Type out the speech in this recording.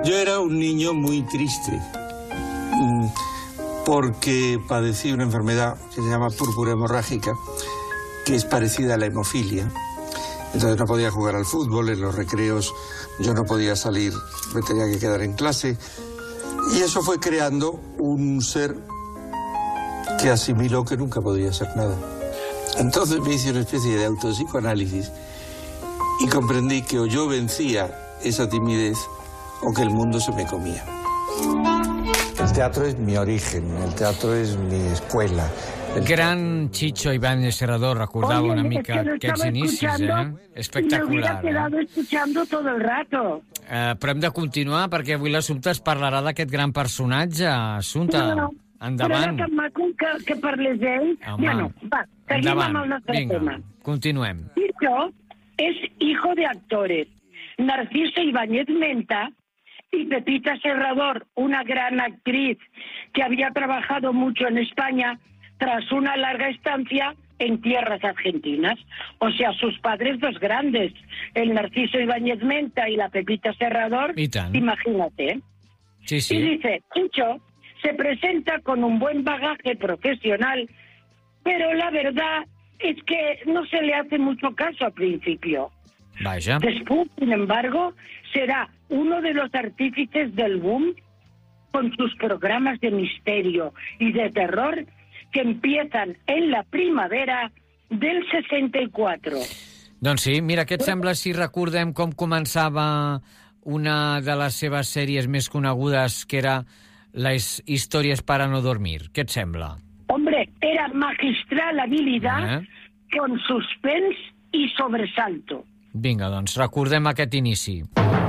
Yo era un niño muy triste porque padecí una enfermedad que se llama púrpura hemorrágica, que es parecida a la hemofilia. Entonces no podía jugar al fútbol, en los recreos yo no podía salir, me tenía que quedar en clase. Y eso fue creando un ser que asimiló que nunca podía ser nada. Entonces me hice una especie de autopsicoanálisis y comprendí que o yo vencía esa timidez o que el mundo se me comía. El teatro es mi origen, el teatro es mi escuela. Gran Chicho Ibáñez Serrador recordava una mica aquests inicis, Espectacular. Me hubiera quedado escuchando todo el rato. Però hem de continuar, perquè avui l'Assumpta es parlarà d'aquest gran personatge. Assumpta, endavant. Però era tan maco que parles d'ell. Bueno, va, seguim amb el nostre tema. Continuem. Chicho es hijo de actores. Narciso Ibáñez Menta y Pepita Serrador, una gran actriz que había trabajado mucho en España tras una larga estancia en tierras argentinas. O sea, sus padres dos grandes, el Narciso Ibáñez Menta y la Pepita Serrador, imagínate. Sí, sí. Y dice, Chicho se presenta con un buen bagaje profesional, pero la verdad es que no se le hace mucho caso al principio. Vaya. Después, sin embargo, será uno de los artífices del boom con sus programas de misterio y de terror que empiezan en la primavera del 64. Doncs sí, mira, què et sembla si recordem com començava una de les seves sèries més conegudes, que era Les historias para no dormir? Què et sembla? Hombre, era magistral habilidad con suspense y sobresalto. Vinga, doncs recordem aquest inici.